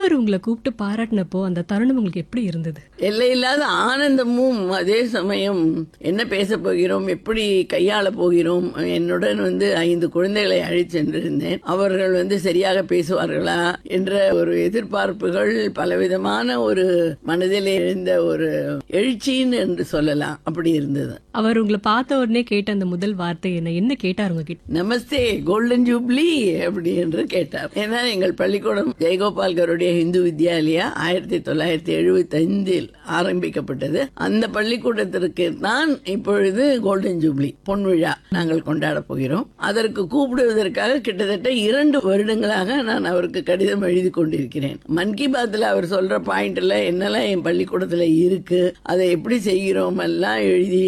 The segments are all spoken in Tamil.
முதல்வர் உங்களை கூப்பிட்டு பாராட்டினப்போ அந்த தருணம் உங்களுக்கு எப்படி இருந்தது? எல்லையில்லாத ஆனந்தமும் அதே சமயம் என்ன பேச போகிறோம், எப்படி கையாள போகிறோம். என்னுடன் 5 குழந்தைகளை அழைத்து சென்றிருந்தேன். அவர்கள் சரியாக பேசுவார்களா என்ற ஒரு எதிர்பார்ப்புகள், பலவிதமான ஒரு மனதில் எழுந்த ஒரு எழுச்சின்னு என்று சொல்லலாம். அப்படி இருந்தது. அவர் உங்களை பார்த்த உடனே கேட்ட அந்த முதல் வார்த்தை என்ன கேட்டார் உங்ககிட்ட? நமஸ்தே கோல்டன் ஜூப்ளி அப்படி என்று கேட்டார். ஏன்னா எங்கள் பள்ளிக்கூடம் ஜெயகோபால்கருடைய இந்து வித்யாலயா 1975 ஆரம்பிக்கப்பட்டது. அந்த பள்ளிக்கூடத்திற்கு தான் இப்பொழுது கோல்டன் ஜூப்ளி பொன் விழா நாங்கள் கொண்டாட போகிறோம். அதற்கு கூப்பிடுவதற்காக கிட்டத்தட்ட 2 வருடங்களாக நான் அவருக்கு கடிதம் எழுதி கொண்டிருக்கிறேன். மன் கி பாத்ல அவர் சொல்ற பாயிண்ட்ல என்னெல்லாம் என் பள்ளிக்கூடத்துல இருக்கு, அதை எப்படி செய்கிறோம் எல்லாம்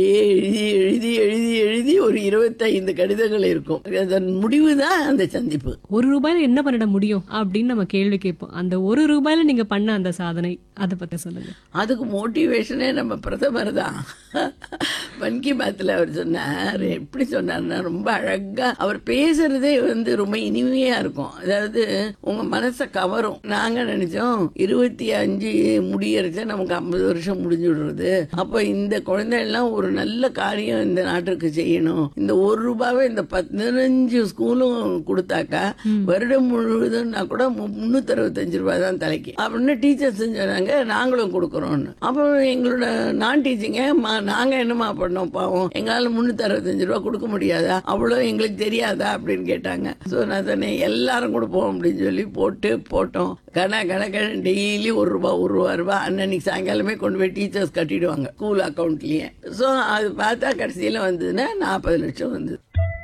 எழுதி ஒரு 25 கடிதங்கள் இருக்கும். அதன் முடிவுதான் அந்த சந்திப்பு. ₹1 என்ன பண்ணிட முடியும் அப்படின்னு நம்ம கேள்வி கேட்போம். அந்த ₹1 நீங்க பண்ண அந்த சாதனை, அதை பத்தி சொல்லுங்க. அதுக்கு மோட்டிவேஷனே நம்ம பிரதமர் தான். மன் கி பாத்ல அவர் சொன்னார். எப்படி சொன்னார்னா, ரொம்ப அழகா அவர் பேசுறதே ரொம்ப இனிமையா இருக்கும். அதாவது உங்க மனசை கவரும். நாங்க நினைச்சோம் 25 முடியறச்ச நமக்கு 50 வருஷம் முடிஞ்சு விடுறது. அப்ப இந்த குழந்தை எல்லாம் ஒரு நல்ல காரியம் இந்த நாட்டுக்கு செய்யணும். இந்த ₹1 இந்த 15 ஸ்கூலும் கொடுத்தாக்கா வருடம் முழுவதும்னா கூட ₹365 தான் தலைக்கு அப்படின்னு டீச்சர்ஸ் சொன்னாங்க. நாங்களும் கொடுக்கறோம்னு. அப்போ எங்களோட நான் டீச்சிங்க, நாங்க என்னமா பண்ணோம் பாவம், எங்களால ₹365 கொடுக்க முடியாதா, அவ்வளவு எங்களுக்கு தெரியாதா அப்படின்னு கேட்டாங்க. சோ நான் சொன்னேன் எல்லாரும் கொடுப்போம் அப்படின்னு சொல்லி போட்டோம். கணக்கு டெய்லி ₹1 அன்னைக்கு சாயங்காலமே கொண்டு போய் டீச்சர்ஸ் கட்டிடுவாங்க ஸ்கூல் அக்கௌண்ட்லயே. சோ அது பார்த்தா கடைசியில வந்ததுன்னா 40 லட்சம் வந்தது.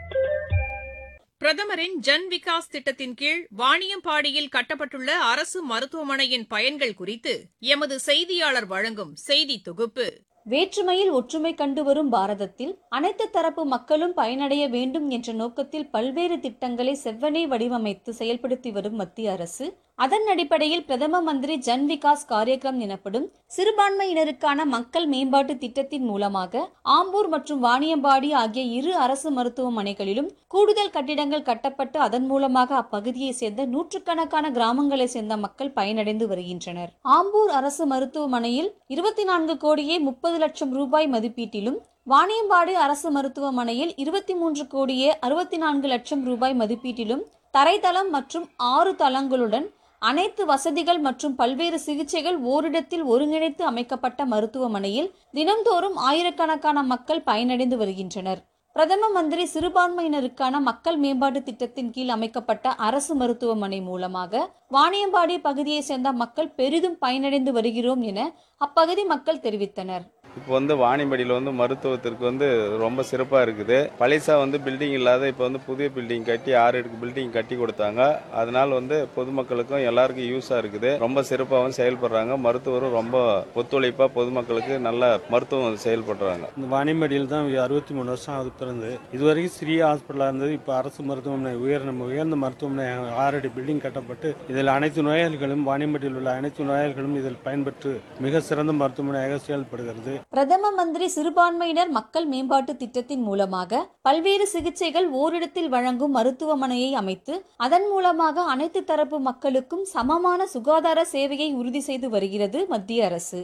பிரதமரின் ஜன் விகாஸ் திட்டத்தின் கீழ் வாணியம்பாடியில் கட்டப்பட்டுள்ள அரசு மருத்துவமனையின் பயன்கள் குறித்து எமது செய்தியாளர் வழங்கும் செய்தி தொகுப்பு. வேற்றுமையில் ஒற்றுமை கண்டு வரும் பாரதத்தில் அனைத்து தரப்பு மக்களும் பயனடைய வேண்டும் என்ற நோக்கத்தில் பல்வேறு திட்டங்களை செவ்வனே வடிவமைத்து செயல்படுத்தி வரும் மத்திய அரசு, அதன் அடிப்படையில் பிரதம மந்திரி ஜன் விகாஸ் காரியக்ரம் எனப்படும் சிறுபான்மையினருக்கான மக்கள் மேம்பாட்டு திட்டத்தின் மூலமாக ஆம்பூர் மற்றும் வாணியம்பாடி ஆகிய 2 அரசு மருத்துவமனைகளிலும் கூடுதல் கட்டிடங்கள் கட்டப்பட்டு அதன் மூலமாக அப்பகுதியை சேர்ந்த நூற்றுக்கணக்கான கிராமங்களை சேர்ந்த மக்கள் பயனடைந்து வருகின்றனர். ஆம்பூர் அரசு மருத்துவமனையில் 24 கோடியே 30 லட்சம் ரூபாய் மதிப்பீட்டிலும், வாணியம்பாடி அரசு மருத்துவமனையில் 23 கோடியே 64 லட்சம் ரூபாய் மதிப்பீட்டிலும் தரைத்தளம் மற்றும் 6 தளங்களுடன் அனைத்து வசதிகள் மற்றும் பல்வேறு சிகிச்சைகள் ஓரிடத்தில் ஒருங்கிணைத்து அமைக்கப்பட்ட மருத்துவமனையில் தினம்தோறும் ஆயிரக்கணக்கான மக்கள் பயனடைந்து வருகின்றனர். பிரதம மந்திரி சிறுபான்மையினருக்கான மக்கள் மேம்பாட்டு திட்டத்தின் கீழ் அமைக்கப்பட்ட அரசு மருத்துவமனை மூலமாக வாணியம்பாடி பகுதியை சேர்ந்த மக்கள் பெரிதும் பயனடைந்து வருகிறோம் என அப்பகுதி மக்கள் தெரிவித்தனர். இப்போ வாணியம்பாடியில் மருத்துவத்திற்கு ரொம்ப சிறப்பாக இருக்குது. பழைசா பில்டிங் இல்லாத இப்போ புதிய பில்டிங் கட்டி 6 அடுக்கு பில்டிங் கட்டி கொடுத்தாங்க. அதனால பொதுமக்களுக்கும் எல்லாருக்கும் யூஸாக இருக்குது. ரொம்ப சிறப்பாகவும் செயல்படுறாங்க. மருத்துவரும் ரொம்ப ஒத்துழைப்பாக பொதுமக்களுக்கு நல்ல மருத்துவம் செயல்படுறாங்க. இந்த வாணியம்பாடியில் தான் 63 வருஷம் ஆகுது பிறந்து. இதுவரைக்கும் சிறிய ஹாஸ்பிட்டலாக இருந்தது. இப்போ அரசு மருத்துவமனை உயர்ந்த மருத்துவமனை 6 அடி பில்டிங் கட்டப்பட்டு இதில் அனைத்து நோயாளிகளும், வாணியம்பாடியில் உள்ள அனைத்து நோயாளிகளும் இதில் பயன்பெற்று மிக சிறந்த மருத்துவமனையாக செயல்படுகிறது. பிரதம மந்திரி சிறுபான்மையினர் மக்கள் மேம்பாட்டு திட்டத்தின் மூலமாக பல்வேறு சிகிச்சைகள் ஓரிடத்தில் வழங்கும் மருத்துவமனையை அமைத்து அதன் மூலமாக அனைத்து தரப்பு மக்களுக்கும் சமமான சுகாதார சேவையை உறுதி செய்து வருகிறது மத்திய அரசு.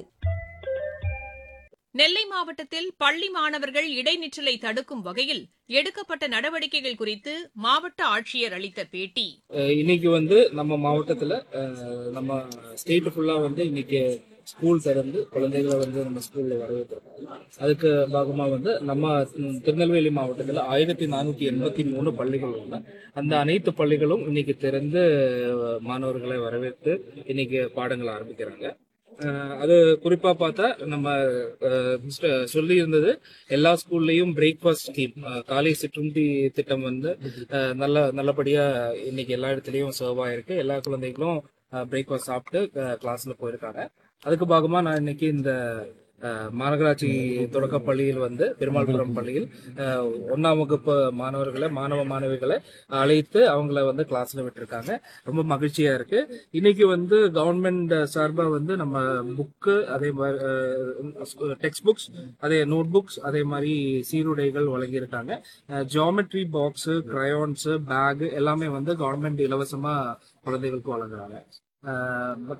நெல்லை மாவட்டத்தில் பள்ளி மாணவர்கள் இடைநிற்றலை தடுக்கும் வகையில் எடுக்கப்பட்ட நடவடிக்கைகள் குறித்து மாவட்ட ஆட்சியர் அளித்த பேட்டி. இன்னைக்கு நம்ம மாவட்டத்துல நம்ம ஸ்டேட் ஃபுல்லா இன்னைக்கு ஸ்கூல் திறந்து குழந்தைகளை நம்ம ஸ்கூல்ல வரவேற்கிறோம். அதுக்கு பாகமா நம்ம திருநெல்வேலி மாவட்டத்துல 1483 பள்ளிகள் உள்ள அந்த அனைத்து பள்ளிகளும் இன்னைக்கு திறந்து மாணவர்களை வரவேற்று இன்னைக்கு பாடங்கள் ஆரம்பிக்கிறாங்க. அது குறிப்பா பார்த்தா நம்ம சொல்லி இருந்தது எல்லா ஸ்கூல்லயும் பிரேக்ஃபாஸ்ட் ஸ்கீம், காலை சிற்றுண்டி திட்டம் நல்லபடியா இன்னைக்கு எல்லா இடத்துலயும் சர்வ் ஆயிருக்கு. எல்லா குழந்தைகளும் பிரேக்ஃபாஸ்ட் சாப்பிட்டு கிளாஸ்ல போயிருக்காங்க. அதுக்கு பாகமா நான் இன்னைக்கு இந்த மாநகராட்சி தொடக்க பள்ளியில் பெருமாள்புரம் பள்ளியில் 1ஆம் வகுப்பு மாணவ மாணவிகளை அழைத்து அவங்கள கிளாஸ்ல விட்டுருக்காங்க. ரொம்ப மகிழ்ச்சியா இருக்கு. இன்னைக்கு கவர்மெண்ட் சார்பா நம்ம புக்கு, அதே மாதிரி டெக்ஸ்ட் புக்ஸ், அதே நோட் புக்ஸ், அதே மாதிரி சீருடைகள் வழங்கியிருக்காங்க. ஜியாமெட்ரி பாக்ஸ், கிரையான்ஸ், பேக் எல்லாமே கவர்மெண்ட் இலவசமா குழந்தைகளுக்கு வழங்குறாங்க.